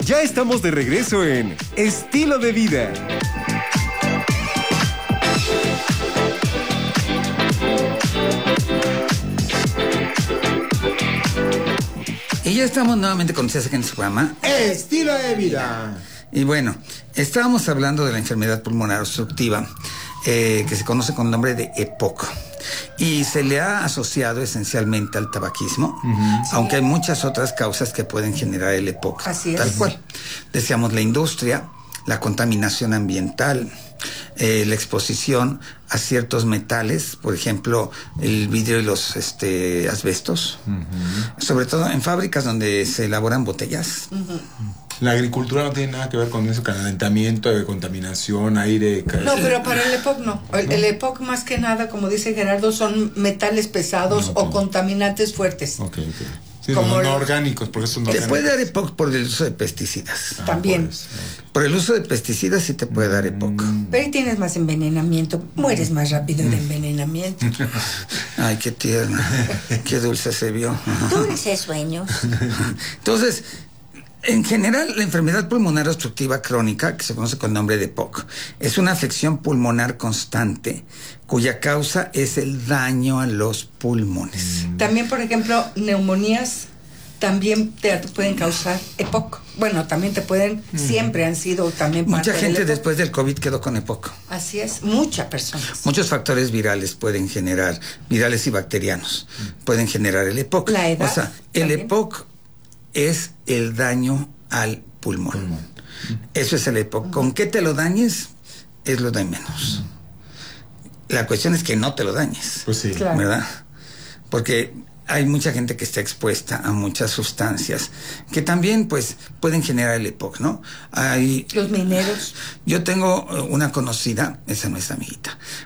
Ya estamos de regreso en Estilo de Vida. Y ya estamos nuevamente con ustedes aquí en su programa Estilo de Vida. Y bueno, estábamos hablando de la enfermedad pulmonar obstructiva, que se conoce con el nombre de EPOC. Y se le ha asociado esencialmente al tabaquismo, aunque hay muchas otras causas que pueden generar el EPOC. Así es. Tal cual. Decíamos la industria, la contaminación ambiental, la exposición a ciertos metales, por ejemplo, el vidrio y los asbestos, sobre todo en fábricas donde se elaboran botellas. La agricultura no tiene nada que ver con eso, calentamiento, contaminación, aire. No, pero para el EPOC no. El EPOC más que nada, como dice Gerardo, son metales pesados o contaminantes fuertes. Ok. Sí, como no orgánicos, por eso no. Te puede dar EPOC por el uso de pesticidas. También. Por el uso de pesticidas sí te puede dar EPOC. Pero ahí tienes más envenenamiento, mueres más rápido de envenenamiento. Ay, qué tierna, qué dulce se vio. Dulces sueños. Entonces, en general, la enfermedad pulmonar obstructiva crónica, que se conoce con el nombre de EPOC, es una afección pulmonar constante cuya causa es el daño a los pulmones. También, por ejemplo, neumonías también te pueden causar EPOC. Bueno, también te pueden, siempre han sido también parte Mucha gente del EPOC. después del COVID quedó con EPOC. Así es, muchas personas. Muchos factores virales pueden generar, virales y bacterianos, pueden generar el EPOC. La edad. O sea, el también. EPOC es el daño al pulmón. Eso es el EPOC. Con qué te lo dañes es lo de menos. La cuestión es que no te lo dañes. Pues sí. Claro. ¿Verdad? Porque hay mucha gente que está expuesta a muchas sustancias que también pues pueden generar el EPOC, ¿no? Hay Los mineros. Yo tengo una conocida, esa no es amiguita,